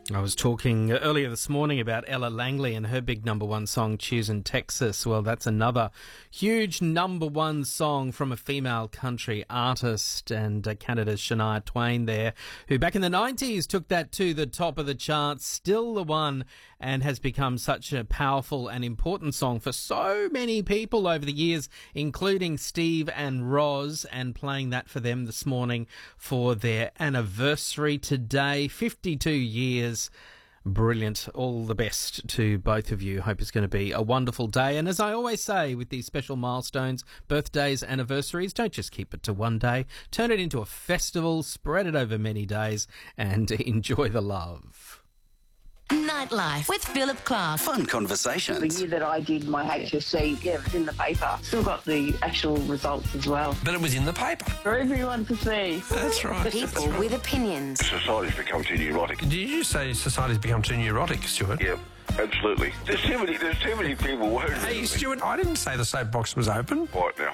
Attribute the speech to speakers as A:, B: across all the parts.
A: I was talking earlier this morning about Ella Langley and her big number one song, Choosing Texas. Well, that's another huge number one song from a female country artist, and Canada's Shania Twain there, who back in the 90s took that to the top of the charts, still the one, and has become such a powerful and important song for so many people over the years, including Steve and Roz, and playing that for them this morning for their anniversary today, 52 years. Brilliant. All the best to both of you. Hope it's going to be a wonderful day. And as I always say with these special milestones, birthdays, anniversaries, don't just keep it to one day. Turn it into a festival, spread it over many days, and enjoy the love.
B: Nightlife with Philip Clark.
C: Fun conversations.
D: The year that I did my HSC, it was in the paper. Still got the actual results as well.
E: But it was in the paper.
D: For everyone to see.
E: That's right.
B: People with opinions.
F: Society's become too neurotic.
E: Did you say society's become too neurotic, Stuart?
F: Yeah, absolutely. There's too many people worried.
E: Hey, Stuart, I didn't say the soapbox was open.
F: Right now.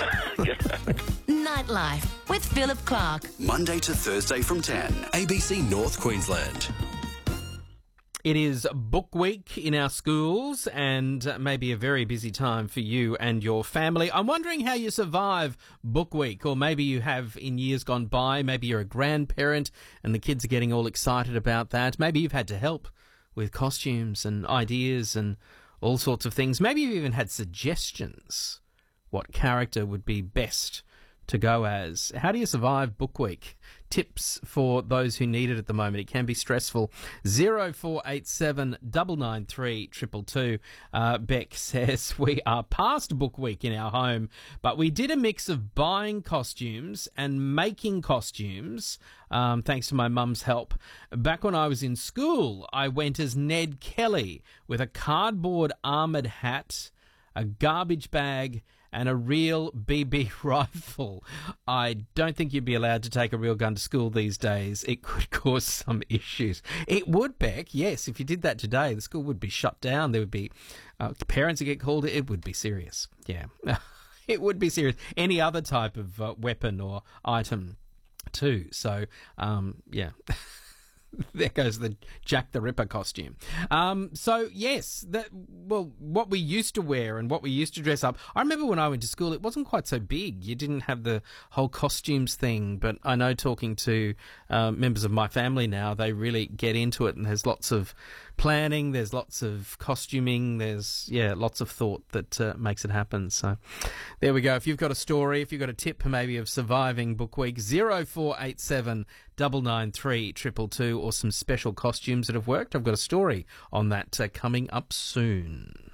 B: Nightlife with Philip Clark.
C: Monday to Thursday from 10. ABC North Queensland.
A: It is book week in our schools, and maybe a very busy time for you and your family. I'm wondering how you survive book week, or maybe you have in years gone by. Maybe you're a grandparent and the kids are getting all excited about that. Maybe you've had to help with costumes and ideas and all sorts of things. Maybe you've even had suggestions what character would be best to go as. How do you survive book week? Tips for those who need it at the moment. It can be stressful. 0487 993 222. Beck says, we are past book week in our home, but we did a mix of buying costumes and making costumes, thanks to my mum's help. Back when I was in school, I went as Ned Kelly with a cardboard armoured hat, a garbage bag, and a real BB rifle. I don't think you'd be allowed to take a real gun to school these days. It could cause some issues. It would, Beck, yes. If you did that today, the school would be shut down. There would be parents would get called. It would be serious. Yeah, it would be serious. Any other type of weapon or item too. So, yeah. There goes the Jack the Ripper costume. So, yes, what we used to wear and what we used to dress up. I remember when I went to school, it wasn't quite so big. You didn't have the whole costumes thing, but I know talking to members of my family now, they really get into it, and there's lots of planning, there's lots of costuming, there's, lots of thought that makes it happen. So, there we go. If you've got a story, if you've got a tip maybe of surviving book week, 0487 993 222, or some special costumes that have worked. I've got a story on that coming up soon.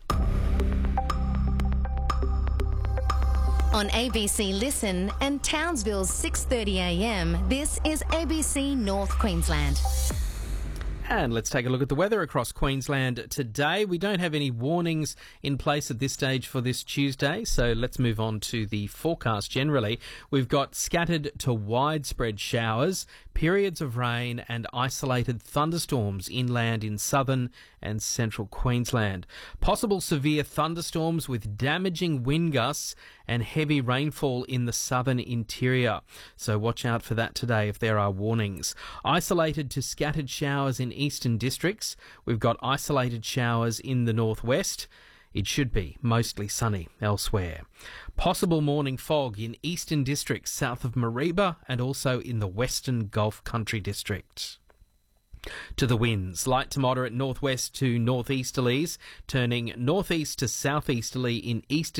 B: On ABC Listen and Townsville's 6:30am, this is ABC North Queensland.
A: And let's take a look at the weather across Queensland today. We don't have any warnings in place at this stage for this Tuesday, so let's move on to the forecast generally. We've got scattered to widespread showers, periods of rain and isolated thunderstorms inland in southern and central Queensland. Possible severe thunderstorms with damaging wind gusts and heavy rainfall in the southern interior. So watch out for that today if there are warnings. Isolated to scattered showers in eastern districts. We've got isolated showers in the northwest. It should be mostly sunny elsewhere. Possible morning fog in eastern districts south of Mareeba and also in the western Gulf Country district. To the winds, light to moderate northwest to northeasterlies, turning northeast to southeasterly in eastern